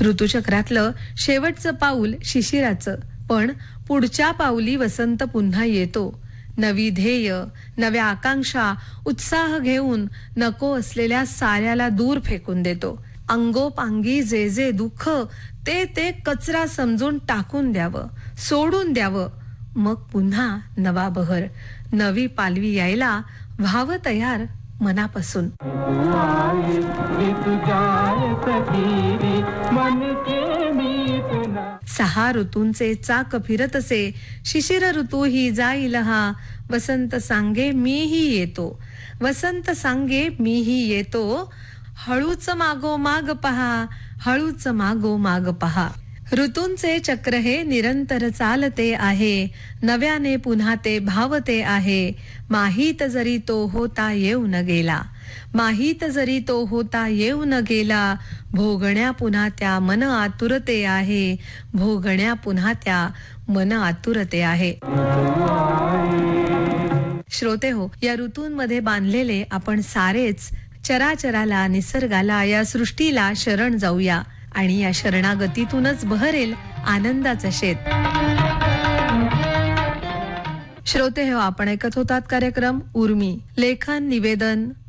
ऋतुचक्रातलं शेवटचं पाऊल शिशिराचं, पण पुढच्या पाऊली वसंत पुन्हा येतो. नवी ध्येय, नव्या आकांक्षा, उत्साह घेऊन नको असलेल्या साऱ्याला दूर फेकून देतो. अंगोपांगी जे जे दुःख ते कचरा समजून टाकून द्यावं, सोडून द्यावं. मग पुन्हा नवा बहर, नवी पालवी यायला व्हावं तयार मनापासून. सहा ऋतूंचे चाक फिरतसे, शिशिर ऋतू ही जाईल हा. वसंत सांगे मीही येतो, वसंत सांगे मीही येतो. हळूच मागोमाग पहा, हळूच मागोमाग पहा. ऋतूंचे चक्र हे निरंतर चालते आहे, नव्याने पुन्हा ते भावते आहे. माहीत जरी तो होता येऊन गेला, माहीत जरी तो होता येऊन गेला. भोगण्या पुन्हा त्या मन आतुरते आहे, भोगण्या पुन्हा त्या मन आतुरते आहे. श्रोते हो, या ऋतूंमध्ये बांधलेले आपण सारेच चराचराला, निसर्गाला, या सृष्टीला शरण जाऊया आणि या शरणागतीतूनच बहरेल आनंदाचं शेत. श्रोते हो, आपण ऐकत होतात कार्यक्रम उर्मी. लेखन, निवेदन